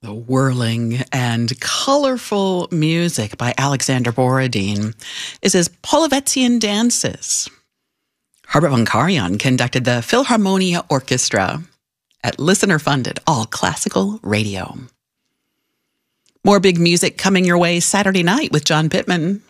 The whirling and colorful music by Alexander Borodin is his Polovetzian dances. Herbert von Karajan conducted the Philharmonia Orchestra at listener-funded all-classical radio. More big music coming your way Saturday night with John Pittman.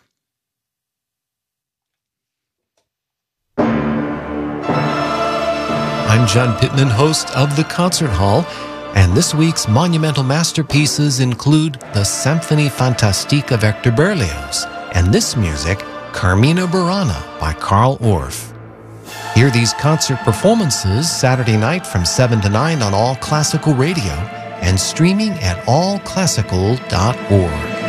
I'm John Pittman, host of The Concert Hall, and this week's monumental masterpieces include the Symphonie Fantastique of Hector Berlioz, and this music, Carmina Burana by Carl Orff. Hear these concert performances Saturday night from 7 to 9 on All Classical Radio and streaming at allclassical.org.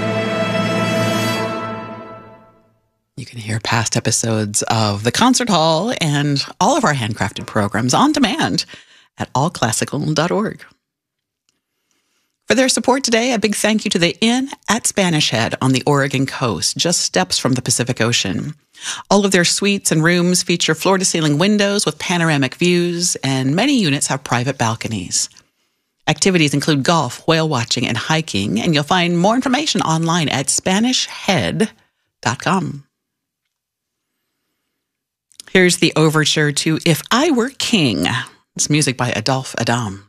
You can hear past episodes of The Concert Hall and all of our handcrafted programs on demand at allclassical.org. For their support today, a big thank you to the Inn at Spanish Head on the Oregon coast, just steps from the Pacific Ocean. All of their suites and rooms feature floor-to-ceiling windows with panoramic views, and many units have private balconies. Activities include golf, whale watching, and hiking, and you'll find more information online at SpanishHead.com. Here's the overture to If I Were King. It's music by Adolphe Adam.